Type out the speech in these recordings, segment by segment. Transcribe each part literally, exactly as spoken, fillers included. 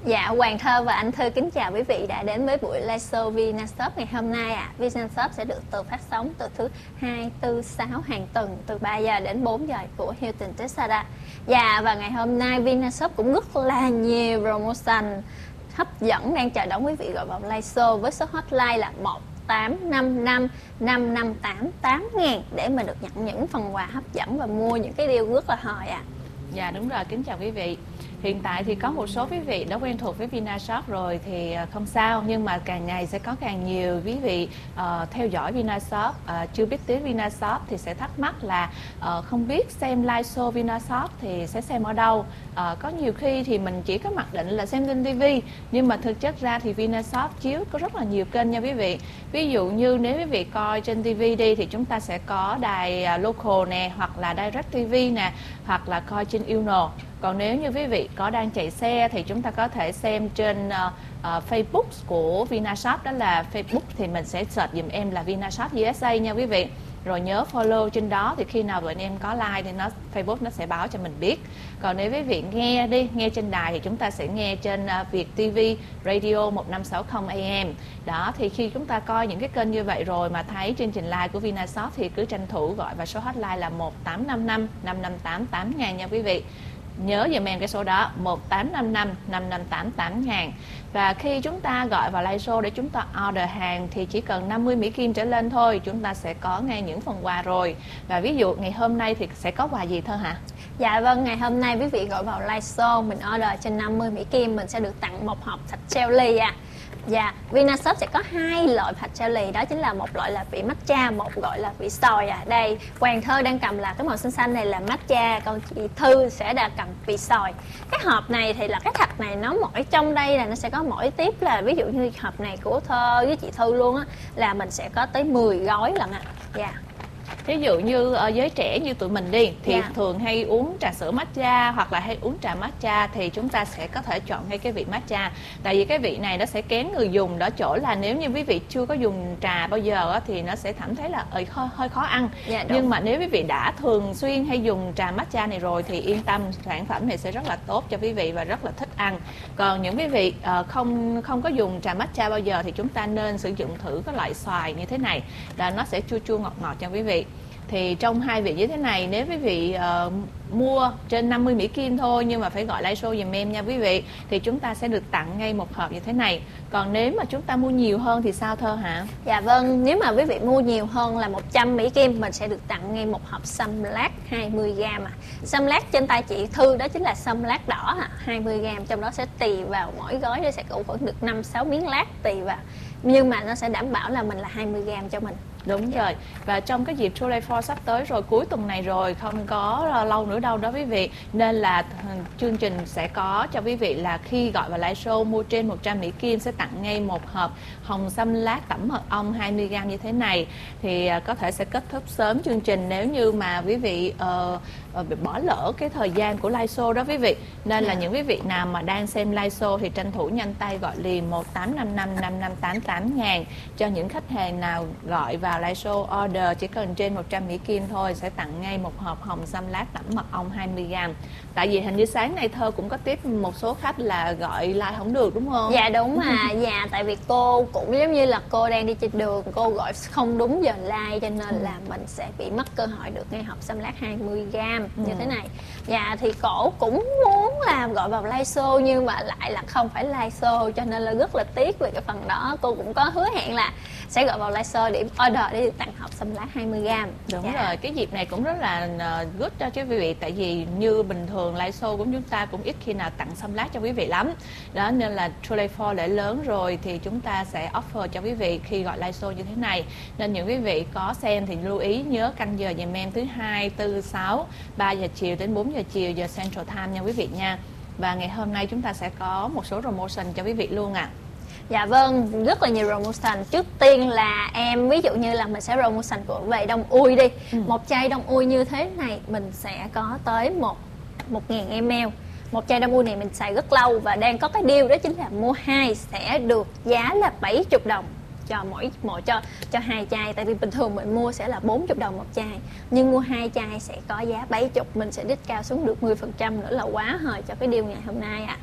Dạ, Hoàng Thơ và anh Thư kính chào quý vị đã đến với buổi live show Vinashop ngày hôm nay ạ. À. Vinashop sẽ được từ phát sóng từ thứ hai, tư, sáu hàng tuần từ ba giờ đến bốn giờ của Hilton Texada. Dạ, và ngày hôm nay Vinashop cũng rất là nhiều promotion hấp dẫn đang chờ đón quý vị gọi vào live show với số hotline là một tám năm năm năm năm tám tám ngàn để mà được nhận những phần quà hấp dẫn và mua những cái deal rất là hời ạ. À. Dạ đúng rồi, kính chào quý vị. Hiện tại thì có một số quý vị đã quen thuộc với Vinashop rồi thì không sao, nhưng mà càng ngày sẽ có càng nhiều quý vị uh, theo dõi Vinashop, uh, chưa biết đến Vinashop thì sẽ thắc mắc là uh, không biết xem live show Vinashop thì sẽ xem ở đâu. Uh, có nhiều khi thì mình chỉ có mặc định là xem trên ti vi, nhưng mà thực chất ra thì Vinashop chiếu có rất là nhiều kênh nha quý vị. Ví dụ như nếu quý vị coi trên ti vi đi thì chúng ta sẽ có đài uh, local nè, hoặc là Direct ti vi nè, hoặc là coi trên Uno. Còn nếu như quý vị có đang chạy xe thì chúng ta có thể xem trên uh, uh, Facebook của Vinashop, đó là Facebook thì mình sẽ search dùm em là Vinashop u ét a nha quý vị. Rồi nhớ follow trên đó thì khi nào bọn em có like thì nó Facebook nó sẽ báo cho mình biết. Còn nếu quý vị nghe đi, nghe trên đài thì chúng ta sẽ nghe trên uh, Việt ti vi Radio một năm sáu không A M. Đó thì khi chúng ta coi những cái kênh như vậy rồi mà thấy chương trình live của Vinashop thì cứ tranh thủ gọi vào số hotline là một tám năm năm năm năm tám tám ngàn nha quý vị. Nhớ dùm em cái số đó một tám năm năm năm năm tám tám ngàn. Và khi chúng ta gọi vào live show để chúng ta order hàng thì chỉ cần năm mươi Mỹ Kim trở lên thôi, chúng ta sẽ có ngay những phần quà rồi. Và ví dụ ngày hôm nay thì sẽ có quà gì Thơ hả? Dạ vâng, ngày hôm nay quý vị gọi vào live show mình order trên năm mươi Mỹ Kim, mình sẽ được tặng một hộp thạch jelly à. Dạ, Vinashop sẽ có hai loại thạch jelly, đó chính là một loại là vị matcha, một gọi là vị xoài à. Đây, Hoàng Thơ đang cầm là cái màu xanh xanh này là matcha, còn chị Thư sẽ đã cầm vị xoài. Cái hộp này thì là cái thạch này nó mỗi trong đây là nó sẽ có mỗi tiếp là ví dụ như hộp này của Thơ với chị Thư luôn á là mình sẽ có tới mười gói lần ạ. À. Dạ. Ví dụ như uh, giới trẻ như tụi mình đi thì yeah. thường hay uống trà sữa matcha hoặc là hay uống trà matcha thì chúng ta sẽ có thể chọn ngay cái vị matcha. Tại vì cái vị này nó sẽ kén người dùng đó chỗ là nếu như quý vị chưa có dùng trà bao giờ á, thì nó sẽ cảm thấy là hơi, hơi khó ăn. Yeah, nhưng mà nếu quý vị đã thường xuyên hay dùng trà matcha này rồi thì yên tâm, sản phẩm này sẽ rất là tốt cho quý vị và rất là thích ăn. Còn những quý vị uh, không không có dùng trà matcha bao giờ thì chúng ta nên sử dụng thử cái loại xoài như thế này, là nó sẽ chua chua ngọt ngọt cho quý vị. Thì trong hai vị như thế này, nếu quý vị uh, mua trên năm mươi Mỹ Kim thôi nhưng mà phải gọi live show dùm em nha quý vị, thì chúng ta sẽ được tặng ngay một hộp như thế này. Còn nếu mà chúng ta mua nhiều hơn thì sao Thơ hả? Dạ vâng, nếu mà quý vị mua nhiều hơn là một trăm Mỹ Kim mình sẽ được tặng ngay một hộp sâm lát hai mươi gam à. Sâm lát trên tay chị Thư đó chính là sâm lát đỏ à, hai mươi gam, trong đó sẽ tùy vào mỗi gói nó sẽ cũng khoảng được năm sáu miếng lát tùy vào. Nhưng mà nó sẽ đảm bảo là mình là hai mươi gam cho mình. Đúng rồi. Và trong cái dịp July fourth sắp tới rồi, cuối tuần này rồi, không có lâu nữa đâu đó quý vị, nên là chương trình sẽ có cho quý vị là khi gọi vào live show mua trên một trăm Mỹ Kim sẽ tặng ngay một hộp hồng sâm lát tẩm mật ong hai mươi gam như thế này. Thì có thể sẽ kết thúc sớm chương trình nếu như mà quý vị uh, uh, bỏ lỡ cái thời gian của live show đó quý vị. Nên là những quý vị nào mà đang xem live show thì tranh thủ nhanh tay gọi liền một tám năm năm năm năm tám tám ngàn cho những khách hàng nào gọi vào live show order chỉ cần trên một trăm Mỹ Kim thôi sẽ tặng ngay một hộp hồng sâm lát tẩm mật ong hai mươi gam. Tại vì hình như sáng nay Thơ cũng có tiếp một số khách là gọi like không được đúng không? Dạ đúng mà. Dạ tại vì cô cũng giống như là cô đang đi trên đường, cô gọi không đúng giờ like cho nên là mình sẽ bị mất cơ hội được ngay hộp sâm lát hai mươi gam như ừ. thế này. Dạ thì cổ cũng muốn làm gọi vào live show nhưng mà lại là không phải live show cho nên là rất là tiếc về cái phần đó. Cô cũng có hứa hẹn là sẽ gọi vào live show để order để được tặng hộp sâm lát hai mươi gam. Đúng dạ. rồi, cái dịp này cũng rất là good cho quý vị, tại vì như bình thường live show của chúng ta cũng ít khi nào tặng sâm lát cho quý vị lắm. Đó nên là July fourth lễ lớn rồi thì chúng ta sẽ offer cho quý vị khi gọi live show như thế này. Nên những quý vị có xem thì lưu ý nhớ canh giờ dùm em thứ hai, tư, sáu, ba giờ chiều đến bốn giờ chiều giờ Central Time nha quý vị nha. Và ngày hôm nay chúng ta sẽ có một số promotion cho quý vị luôn ạ. À. Dạ vâng, rất là nhiều promotion. Trước tiên là em ví dụ như là mình sẽ promotion của về đông ui đi. ừ. Một chai đông ui như thế này mình sẽ có tới một một nghìn mi li lít. Một chai đông ui này mình xài rất lâu và đang có cái deal đó chính là mua hai sẽ được giá là bảy mươi đồng cho mỗi mỗi cho cho hai chai. Tại vì bình thường mình mua sẽ là bốn mươi đồng một chai, nhưng mua hai chai sẽ có giá bảy mươi, mình sẽ discount xuống được mười phần trăm nữa là quá hời cho cái deal ngày hôm nay ạ. À.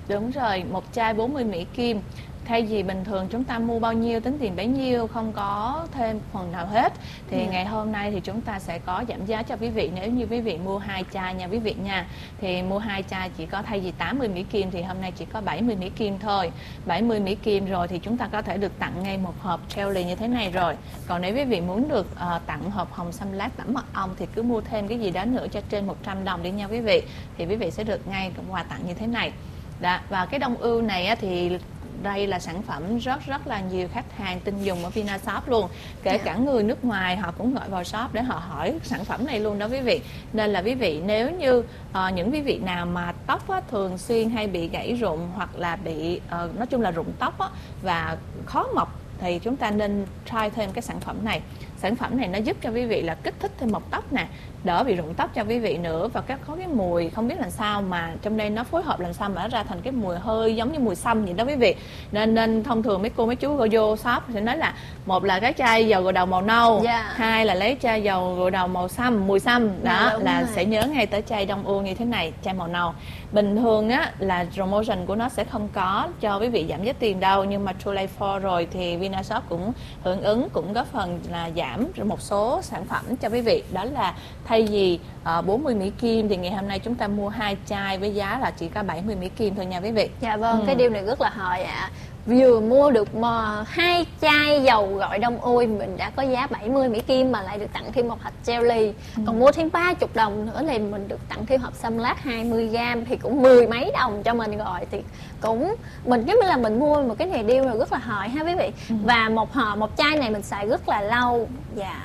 Đúng rồi, một chai bốn mươi Mỹ Kim. Thay vì bình thường chúng ta mua bao nhiêu tính tiền bấy nhiêu, không có thêm phần nào hết, thì ừ. ngày hôm nay thì chúng ta sẽ có giảm giá cho quý vị. Nếu như quý vị mua hai chai nha quý vị nha, thì mua hai chai chỉ có, thay vì tám mươi Mỹ Kim thì hôm nay chỉ có bảy mươi Mỹ Kim thôi. bảy mươi Mỹ Kim rồi thì chúng ta có thể được tặng ngay một hộp jelly như thế này rồi. Còn nếu quý vị muốn được uh, tặng hộp hồng xăm lát tẩm mật ong thì cứ mua thêm cái gì đó nữa cho trên một trăm đồng đi nha quý vị, thì quý vị sẽ được ngay quà tặng như thế này. Đó. Và cái đông ưu này á, thì đây là sản phẩm rất rất là nhiều khách hàng tin dùng ở Vinashop luôn. Kể cả người nước ngoài họ cũng gọi vào shop để họ hỏi sản phẩm này luôn đó quý vị. Nên là quý vị nếu như uh, những quý vị nào mà tóc á, thường xuyên hay bị gãy rụng hoặc là bị uh, nói chung là rụng tóc á, và khó mọc thì chúng ta nên try thêm cái sản phẩm này. Sản phẩm này nó giúp cho quý vị là kích thích thêm mọc tóc nè, đỡ bị rụng tóc cho quý vị nữa. Và các có cái mùi không biết làm sao mà trong đây nó phối hợp làm sao mà nó ra thành cái mùi hơi giống như mùi sâm vậy đó quý vị. Nên nên thông thường mấy cô mấy chú vô shop sẽ nói là một là cái chai dầu gội đầu màu nâu, yeah. hai là lấy chai dầu gội đầu màu sâm, mùi sâm đó, yeah, là rồi. Sẽ nhớ ngay tới chai đông ưu như thế này, chai màu nâu. Bình thường á là promotion của nó sẽ không có cho quý vị giảm giá tiền đâu, nhưng mà July four rồi thì Vinashop cũng hưởng ứng, cũng góp phần là giảm một số sản phẩm cho quý vị. Đó là thay vì uh, bốn mươi Mỹ Kim thì ngày hôm nay chúng ta mua hai chai với giá là chỉ có bảy mươi Mỹ Kim thôi nha quý vị. Dạ vâng, ừ. Cái điều này rất là hời ạ. À. Vừa mua được mà hai chai dầu gội đông ui mình đã có giá bảy mươi Mỹ Kim mà lại được tặng thêm một hộp jelly. Ừ. Còn mua thêm ba mươi đồng nữa thì mình được tặng thêm hộp xăm lát hai mươi gam thì cũng mười mấy đồng cho mình rồi. Thì cũng mình giống như là mình mua một cái này deal là rất là hời ha quý vị. Ừ. Và một hộp một chai này mình xài rất là lâu. Dạ.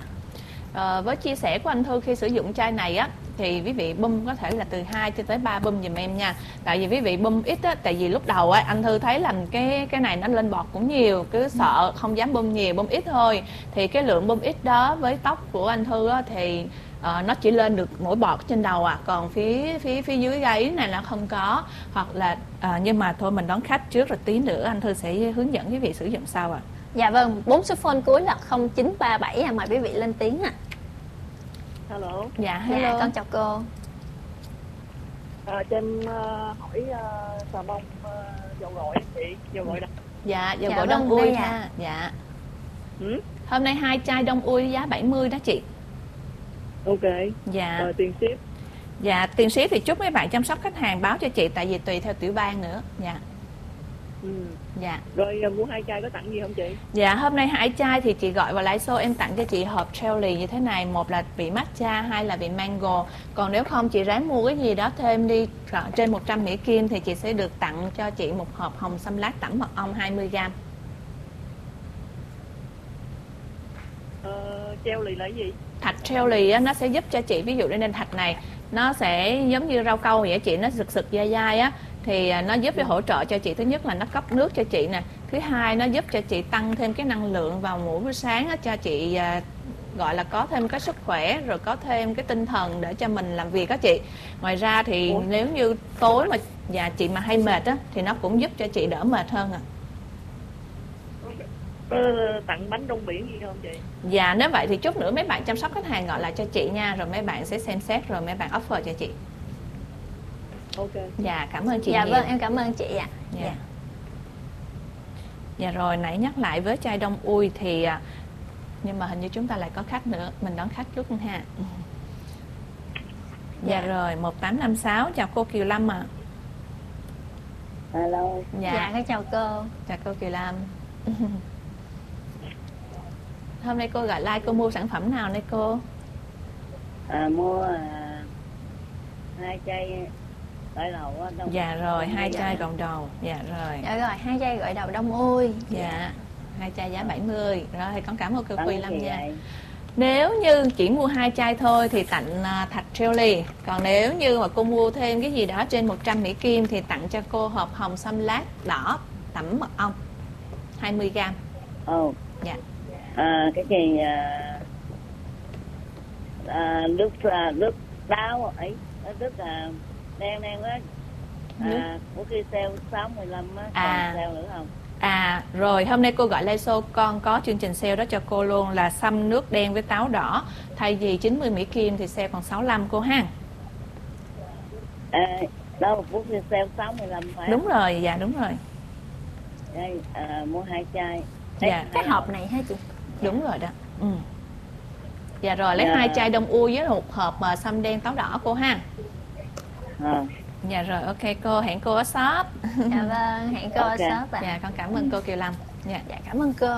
À, với chia sẻ của anh Thư khi sử dụng chai này á thì quý vị bơm có thể là từ hai cho tới ba bơm giùm em nha. Tại vì quý vị bơm ít á, tại vì lúc đầu á anh Thư thấy làm cái cái này nó lên bọt cũng nhiều, cứ sợ không dám bơm nhiều, bơm ít thôi. Thì cái lượng bơm ít đó với tóc của anh Thư á, thì uh, nó chỉ lên được mỗi bọt trên đầu à, còn phía phía phía dưới gáy này là không có. Hoặc là uh, nhưng mà thôi mình đón khách trước rồi tí nữa anh Thư sẽ hướng dẫn quý vị sử dụng sau à. Dạ vâng, bốn số phone cuối là không chín ba bảy à, mời quý vị lên tiếng ạ. À. Hello. Dạ, hello. Dạ, con chào cô. À, cho em uh, hỏi uh, xà bông uh, dầu gội chị, dầu gội đâu? Dạ, dầu dạ, gội đông ui ha. Dạ. Ừ? Hôm nay hai chai đông ui giá bảy mươi đó chị. Ok. Dạ. Rồi tiền ship. Dạ, tiền ship thì chúc mấy bạn chăm sóc khách hàng báo cho chị, tại vì tùy theo tiểu bang nữa. Dạ. Ừ. Dạ. Rồi mua hai chai có tặng gì không chị? Dạ, hôm nay hai chai thì chị gọi vào live show em tặng cho chị hộp jelly như thế này, một là vị matcha, hai là vị mango. Còn nếu không chị ráng mua cái gì đó thêm đi trên một trăm Mỹ Kim thì chị sẽ được tặng cho chị một hộp hồng xăm lát tẩm mật ong hai mươi gam. Ờ, jelly là cái gì? Thạch jelly á, nó sẽ giúp cho chị, ví dụ như nên thạch này nó sẽ giống như rau câu vậy chị, nó sực sực dai dai á, thì nó giúp để hỗ trợ cho chị. Thứ nhất là nó cấp nước cho chị nè, thứ hai nó giúp cho chị tăng thêm cái năng lượng vào mỗi buổi sáng á, cho chị à, gọi là có thêm cái sức khỏe, rồi có thêm cái tinh thần để cho mình làm việc đó chị. Ngoài ra thì Ủa? nếu như tối mà và chị mà hay mệt á thì nó cũng giúp cho chị đỡ mệt hơn à. Có tặng bánh rong biển gì không chị? Dạ, nếu vậy thì chút nữa mấy bạn chăm sóc khách hàng gọi lại cho chị nha, rồi mấy bạn sẽ xem xét rồi mấy bạn offer cho chị. Ok. Dạ, cảm ơn chị dạ, nhiều. Dạ vâng, em cảm ơn chị ạ. Dạ. Dạ. Dạ rồi, nãy nhắc lại với chai đông ui thì nhưng mà hình như chúng ta lại có khách nữa, mình đón khách lúc ha. Dạ, dạ rồi, một tám năm sáu, chào cô Kiều Lâm ạ. À. Hello. Dạ, dạ con chào cô. Chào cô Kiều Lâm. Hôm nay cô gọi like cô mua sản phẩm nào đây cô? À, mua à, hai chai gội đầu á. Đông... Dạ rồi, hai dạ. chai gội đầu. Dạ rồi. Dạ rồi, hai chai gội đầu đông ui. Dạ, dạ. hai chai giá bảy mươi. Rồi thì con cảm ơn cô Quỳ Lâm nha. Vậy? Nếu như chỉ mua hai chai thôi thì tặng uh, thạch jelly. Còn nếu như mà cô mua thêm cái gì đó trên một trăm Mỹ Kim thì tặng cho cô hộp hồng xăm lát đỏ tẩm mật ong hai mươi gam. Ồ. Oh. Dạ. À, cái gì à, à, nước à, nước táo ấy, nước à, đen đen á, à, của kia sale sáu mươi lăm á, còn à. sale nữa không? À rồi, hôm nay cô gọi live show con có chương trình sale đó cho cô luôn, là xăm nước đen với táo đỏ, thay vì chín mươi Mỹ Kim thì sale còn sáu mươi lăm cô ha. À, đâu bút kia sale sáu mươi lăm phải. Đúng rồi, dạ đúng rồi. Đây, à, mua hai chai. Dạ. Cái hộp này hả chị? Đúng rồi đó. Ừ. Dạ rồi, lấy Dạ. hai chai đông u với một hộp mà sâm đen táo đỏ cô ha. À. Dạ rồi, ok cô, hẹn cô ở shop. Dạ vâng, hẹn cô ở Ok. shop ạ. Dạ, con cảm ơn cô Kiều Lâm. Dạ. Dạ cảm ơn cô.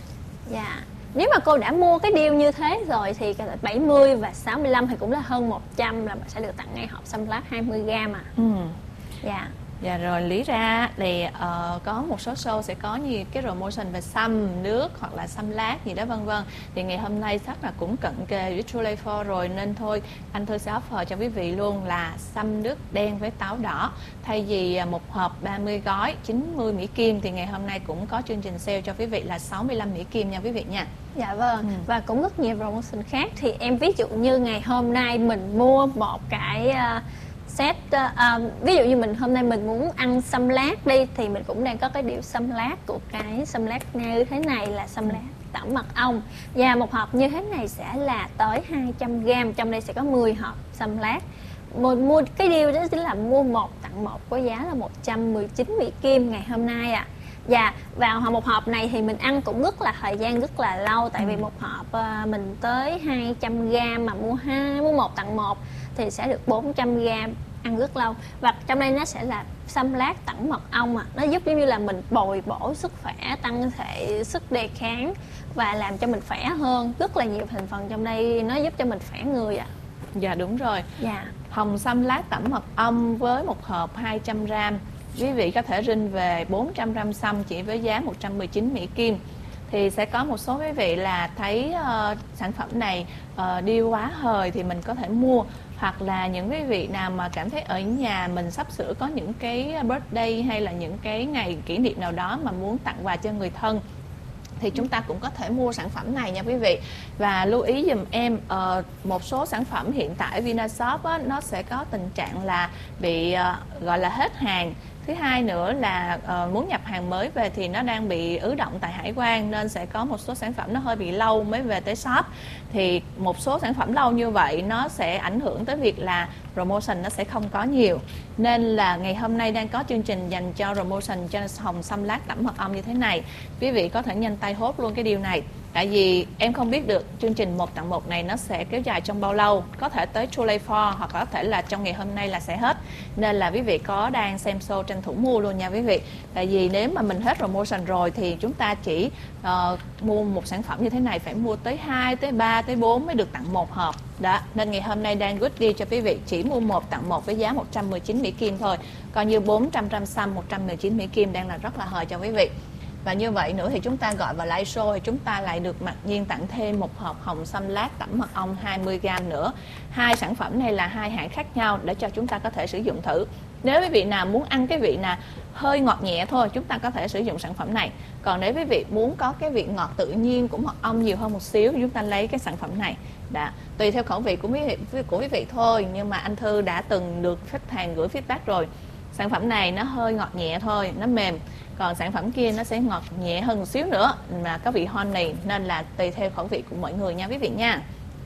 Dạ. Nếu mà cô đã mua cái deal như thế rồi thì bảy mươi và sáu mươi lăm thì cũng là hơn một trăm là sẽ được tặng ngay hộp sâm lát hai mươi gam à. Ừ. Dạ. Dạ rồi, lý ra thì uh, có một số show sẽ có nhiều cái promotion về sâm, nước hoặc là sâm lát gì đó vân vân. Thì ngày hôm nay chắc là cũng cận kề với True Life Four rồi, nên thôi anh Thư sẽ offer cho quý vị luôn là sâm nước đen với táo đỏ. Thay vì một hộp ba mươi gói chín mươi Mỹ Kim thì ngày hôm nay cũng có chương trình sale cho quý vị là sáu mươi lăm Mỹ Kim nha quý vị nha. Dạ vâng, Ừ. và cũng rất nhiều promotion khác. Thì em ví dụ như ngày hôm nay mình mua một cái uh, set uh, um, ví dụ như mình hôm nay mình muốn ăn sâm lát đi thì mình cũng đang có cái điệu sâm lát của cái sâm lát như thế này là sâm lát tẩm mật ong, và một hộp như thế này sẽ là tới hai trăm gam, trong đây sẽ có mười hộp sâm lát. Mua, mua cái deal đó chính là mua một tặng một có giá là một trăm mười chín Mỹ Kim ngày hôm nay ạ. À. Và vào một hộp này thì mình ăn cũng rất là thời gian rất là lâu, tại vì một hộp uh, mình tới hai trăm gam mà mua hai mua một tặng một thì sẽ được bốn trăm gam, ăn rất lâu. Và trong đây nó sẽ là sâm lát tẩm mật ong à, nó giúp giống như là mình bồi bổ sức khỏe, tăng thể sức đề kháng và làm cho mình khỏe hơn. Rất là nhiều thành phần trong đây nó giúp cho mình khỏe người ạ. À. Dạ đúng rồi. Dạ. Hồng sâm lát tẩm mật ong với một hộp hai trăm gam, quý vị có thể rinh về bốn trăm gam sâm chỉ với giá một trăm mười chín Mỹ Kim. Thì sẽ có một số quý vị là thấy uh, sản phẩm này uh, đi quá hời thì mình có thể mua, hoặc là những quý vị nào mà cảm thấy ở nhà mình sắp sửa có những cái birthday hay là những cái ngày kỷ niệm nào đó mà muốn tặng quà cho người thân thì chúng ta cũng có thể mua sản phẩm này nha quý vị. Và lưu ý dùm em, uh, một số sản phẩm hiện tại Vinashop á, nó sẽ có tình trạng là bị uh, gọi là hết hàng. Thứ hai nữa là uh, muốn nhập hàng mới về thì nó đang bị ứ động tại hải quan, nên sẽ có một số sản phẩm nó hơi bị lâu mới về tới shop. Thì một số sản phẩm lâu như vậy nó sẽ ảnh hưởng tới việc là promotion nó sẽ không có nhiều. Nên là ngày hôm nay đang có chương trình dành cho promotion cho hồng sâm lát tẩm mật ong như thế này. Quý vị có thể nhanh tay hốt luôn cái điều này. Tại vì em không biết được chương trình một tặng một này nó sẽ kéo dài trong bao lâu, có thể tới True Life Four hoặc có thể là trong ngày hôm nay là sẽ hết. Nên là quý vị có đang xem show tranh thủ mua luôn nha quý vị. Tại vì nếu mà mình hết promotion rồi thì chúng ta chỉ uh, mua một sản phẩm như thế này phải mua tới hai, tới ba, tới bốn mới được tặng một hộp. Đó, nên ngày hôm nay đang good deal cho quý vị, chỉ mua một tặng một với giá một trăm mười chín Mỹ Kim thôi. Còn như bốn trăm gam sâm một trăm mười chín Mỹ Kim đang là rất là hời cho quý vị. Và như vậy nữa thì chúng ta gọi vào live show thì chúng ta lại được mặc nhiên tặng thêm một hộp hồng sâm lát tẩm mật ong hai mươi gam nữa. Hai sản phẩm này là hai hãng khác nhau để cho chúng ta có thể sử dụng thử. Nếu quý vị nào muốn ăn cái vị nào hơi ngọt nhẹ thôi, chúng ta có thể sử dụng sản phẩm này. Còn nếu quý vị muốn có cái vị ngọt tự nhiên của mật ong nhiều hơn một xíu, chúng ta lấy cái sản phẩm này. Đã, tùy theo khẩu vị của quý vị, của quý vị thôi. Nhưng mà anh Thư đã từng được khách hàng gửi feedback rồi. Sản phẩm này nó hơi ngọt nhẹ thôi, nó mềm. Còn sản phẩm kia nó sẽ ngọt nhẹ hơn một xíu nữa, mà có vị honey, nên là tùy theo khẩu vị của mọi người nha quý vị nha.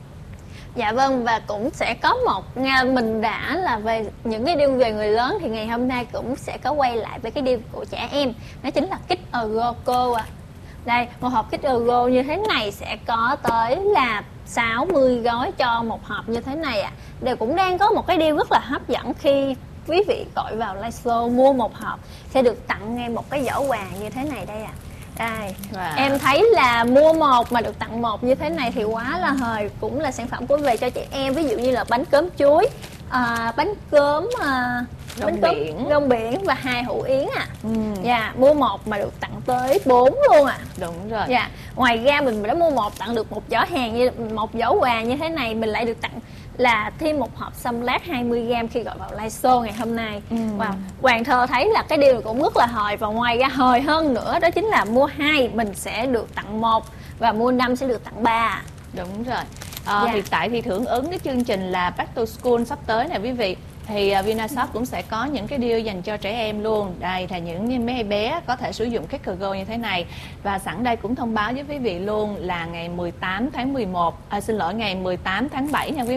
Dạ vâng, và cũng sẽ có một, mình đã là về những cái deal về người lớn thì ngày hôm nay cũng sẽ có quay lại với cái deal của trẻ em. Đó chính là Kids Ago cô ạ. À. Đây, một hộp Kids Ago như thế này sẽ có tới là sáu mươi gói cho một hộp như thế này ạ. À. Đều cũng đang có một cái deal rất là hấp dẫn khi quý vị gọi vào live show mua một hộp sẽ được tặng ngay một cái giỏ quà như thế này đây ạ. À. Đây, wow. Em thấy là mua một mà được tặng một như thế này thì quá là hời. Cũng là sản phẩm của về cho trẻ em, ví dụ như là bánh cơm chuối, à, bánh cơm à, bánh cơm biển, rong biển và hai hũ yến à. Ừ. Dạ, mua một mà được tặng tới bốn luôn à. Đúng rồi. Dạ, ngoài ra mình đã mua một tặng được một giỏ hàng như một giỏ quà như thế này, mình lại được tặng là thêm một hộp sâm lát hai mươi gam khi gọi vào live show ngày hôm nay. Ừ. Wow. Hoàng Thơ thấy là cái điều cũng rất là hời, và ngoài ra hời hơn nữa đó chính là mua hai mình sẽ được tặng một và mua năm sẽ được tặng ba. Đúng rồi. À, dạ. Hiện tại thì hưởng ứng cái chương trình là Back to School sắp tới này quý vị, thì uh, Vinashop cũng sẽ có những cái deal dành cho trẻ em luôn. Đây là những mấy bé có thể sử dụng cái Kids Go như thế này. Và sẵn đây cũng thông báo với quý vị luôn là ngày mười tám tháng mười một, à, xin lỗi ngày mười tám tháng bảy nha quý vị,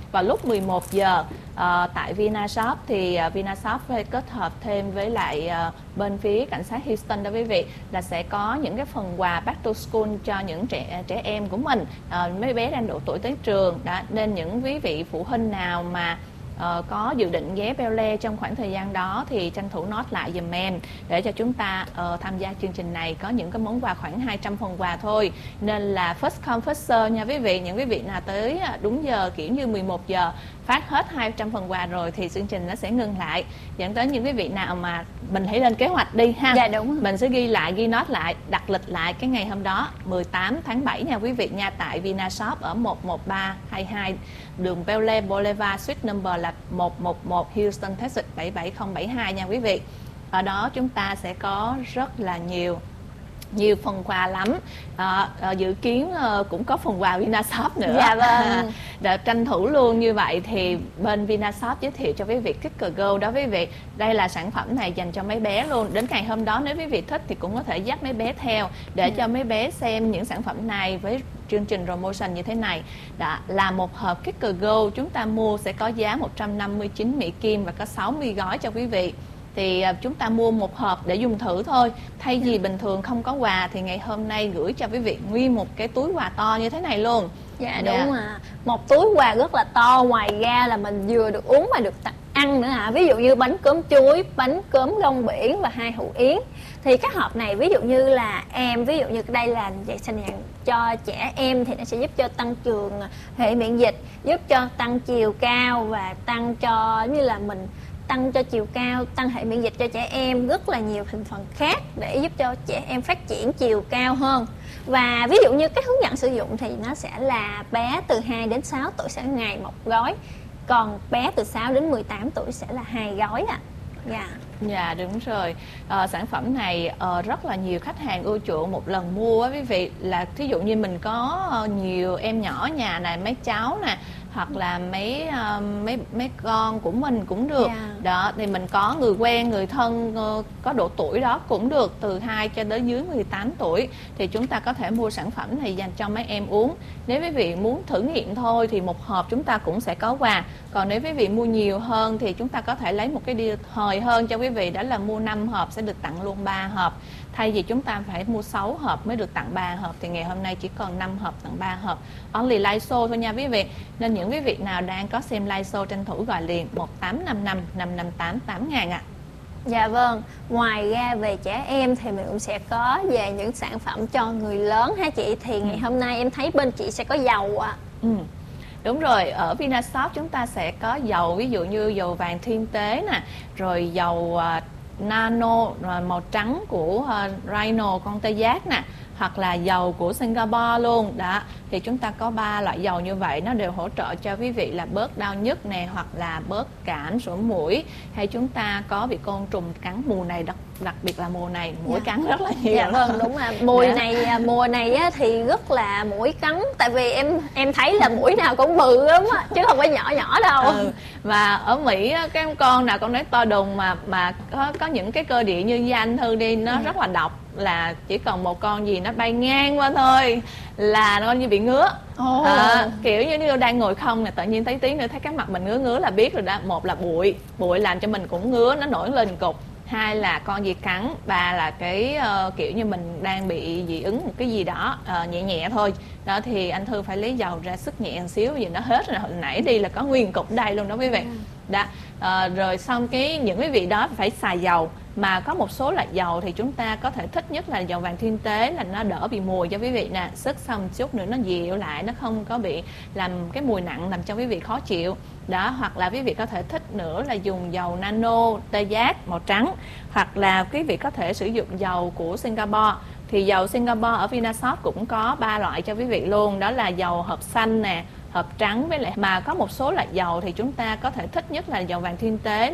vào lúc mười một giờ uh, tại Vinashop thì uh, Vinashop phải kết hợp thêm với lại uh, bên phía cảnh sát Houston đó quý vị, là sẽ có những cái phần quà back to school cho những trẻ trẻ em của mình, uh, mấy bé đang độ tuổi tới trường đó, nên những quý vị phụ huynh nào mà Uh, có dự định ghé Bel Air trong khoảng thời gian đó thì tranh thủ note lại giùm em để cho chúng ta uh, tham gia chương trình này. Có những cái món quà khoảng hai trăm phần quà thôi, nên là first come first serve nha quý vị. Những quý vị nào tới đúng giờ kiểu như mười một giờ phát hết hai trăm phần quà rồi thì chương trình nó sẽ ngừng lại, dẫn tới những quý vị nào mà mình hãy lên kế hoạch đi ha. Dạ đúng rồi. Mình sẽ ghi lại, ghi note lại, đặt lịch lại cái ngày hôm đó mười tám tháng bảy nha quý vị nha, tại Vinashop ở một một ba hai hai đường Bel Air Boulevard, suite number là một một một, Houston, Texas bảy bảy không bảy hai nha quý vị. Ở đó chúng ta sẽ có rất là nhiều nhiều phần quà lắm. À, à, dự kiến à, cũng có phần quà Vinashop nữa. Dạ vâng. Để tranh thủ luôn như vậy thì bên Vinashop giới thiệu cho quý vị Kicker Go đó quý vị. Đây là sản phẩm này dành cho mấy bé luôn. Đến ngày hôm đó nếu quý vị thích thì cũng có thể dắt mấy bé theo để cho mấy bé xem những sản phẩm này với chương trình promotion như thế này. Đã là một hộp Kicker Go chúng ta mua sẽ có giá một trăm năm mươi chín Mỹ Kim và có sáu mươi gói cho quý vị. Thì chúng ta mua một hộp để dùng thử thôi. Thay vì bình thường không có quà thì ngày hôm nay gửi cho quý vị nguyên một cái túi quà to như thế này luôn. Dạ đúng yeah. à. Một túi quà rất là to, ngoài ra là mình vừa được uống mà được tặng ăn nữa hả. Ví dụ như bánh cốm chuối, bánh cốm rong biển và hai hũ yến. Thì các hộp này ví dụ như là em, ví dụ như đây là vệ sinh cho trẻ em thì nó sẽ giúp cho tăng cường hệ miễn dịch, giúp cho tăng chiều cao và tăng cho như là mình tăng cho chiều cao, tăng hệ miễn dịch cho trẻ em, rất là nhiều thành phần khác để giúp cho trẻ em phát triển chiều cao hơn. Và ví dụ như cái hướng dẫn sử dụng thì nó sẽ là bé từ hai đến sáu tuổi sẽ ngày một gói, còn bé từ sáu đến mười tám tuổi sẽ là hai gói ạ. À. Dạ. Dạ đúng rồi. À, sản phẩm này à, rất là nhiều khách hàng ưa chuộng một lần mua á quý vị. Là thí dụ như mình có nhiều em nhỏ nhà này, mấy cháu nè, hoặc là mấy uh, mấy mấy con của mình cũng được. Yeah. Đó thì mình có người quen, người thân uh, có độ tuổi đó cũng được, từ hai cho đến dưới mười tám tuổi thì chúng ta có thể mua sản phẩm này dành cho mấy em uống. Nếu quý vị muốn thử nghiệm thôi thì một hộp chúng ta cũng sẽ có quà. Còn nếu quý vị mua nhiều hơn thì chúng ta có thể lấy một cái deal hời hơn cho quý vị, đó là mua năm hộp sẽ được tặng luôn ba hộp. Thay vì chúng ta phải mua sáu hộp mới được tặng ba hộp thì ngày hôm nay chỉ còn năm hộp tặng ba hộp. Only live show thôi nha quý vị. Nên những quý vị nào đang có xem live show tranh thủ gọi liền một tám năm năm năm năm tám tám ngàn ạ. Dạ vâng, ngoài ra về trẻ em thì mình cũng sẽ có về những sản phẩm cho người lớn hả chị? Thì ngày hôm nay em thấy bên chị sẽ có dầu ạ. À. Ừ. Đúng rồi, ở Vinashop chúng ta sẽ có dầu, ví dụ như dầu vàng thiên tế nè, rồi dầu uh, nano màu trắng của uh, Rhino con tê giác nè, hoặc là dầu của Singapore luôn đó. Thì chúng ta có ba loại dầu như vậy, nó đều hỗ trợ cho quý vị là bớt đau nhức nè, hoặc là bớt cảm sổ mũi, hay chúng ta có bị côn trùng cắn mùa này, đặc đặc biệt là mùa này mũi dạ. cắn rất là nhiều. Dạ vâng, đúng là mùa dạ. này mùa này á, thì rất là mũi cắn, tại vì em em thấy là mũi nào cũng bự lắm á, chứ không phải nhỏ nhỏ đâu. Ừ. Và ở Mỹ á, cái con nào con nói to đùng mà mà có có những cái cơ địa như da anh Thư đi, nó ừ. rất là độc, là chỉ cần một con gì nó bay ngang qua thôi là nó như bị ngứa. Oh. À, kiểu như nếu đang ngồi không nè, tự nhiên thấy tí nữa thấy cái mặt mình ngứa ngứa là biết rồi đó. Một là bụi, bụi làm cho mình cũng ngứa, nó nổi lên cục. Hai là con gì cắn, ba là cái uh, kiểu như mình đang bị dị ứng một cái gì đó uh, nhẹ nhẹ thôi. Đó thì anh Thư phải lấy dầu ra sức nhẹ một xíu, vì nó hết rồi, hồi nãy đi là có nguyên cục đây luôn đó quý vị. Đó. Uh, rồi xong cái những quý vị đó phải xài dầu, mà có một số loại dầu thì chúng ta có thể thích nhất là dầu vàng thiên tế, là nó đỡ bị mùi cho quý vị nè, sức xong chút nữa nó dịu lại, nó không có bị làm cái mùi nặng làm cho quý vị khó chịu đó. Hoặc là quý vị có thể thích nữa là dùng dầu nano tê giác màu trắng, hoặc là quý vị có thể sử dụng dầu của Singapore. Thì dầu Singapore ở Vinashop cũng có ba loại cho quý vị luôn, đó là dầu hộp xanh nè, hộp trắng, với lại mà có một số loại dầu thì chúng ta có thể thích nhất là dầu vàng thiên tế.